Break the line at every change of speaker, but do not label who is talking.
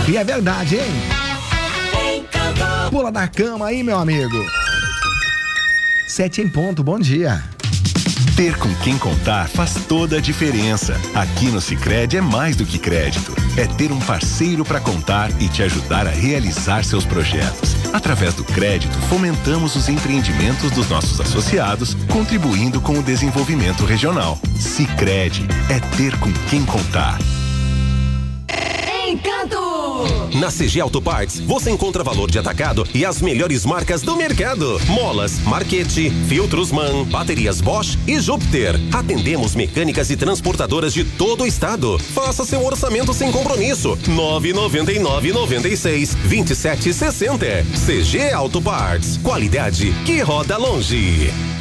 E é verdade, hein? Pula da cama aí, meu amigo. 7 em ponto, bom dia.
Ter com quem contar faz toda a diferença. Aqui no Sicredi é mais do que crédito. É ter um parceiro para contar e te ajudar a realizar seus projetos. Através do crédito, fomentamos os empreendimentos dos nossos associados, contribuindo com o desenvolvimento regional. Sicredi é ter com quem contar.
Encanto!
Na CG Auto Parts, você encontra valor de atacado e as melhores marcas do mercado. Molas, Marquete, filtros MAN, baterias Bosch e Júpiter. Atendemos mecânicas e transportadoras de todo o estado. Faça seu orçamento sem compromisso. 999-96-2760. CG Auto Parts. Qualidade que roda longe.